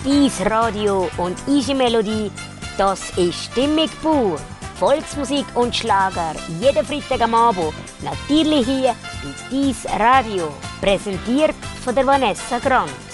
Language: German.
Dies Radio und Easy Melodie, das ist Stimmig pur. Volksmusik und Schlager, jeden Freitag am Abend, natürlich hier bei Dies Radio. Präsentiert von der Vanessa Grant.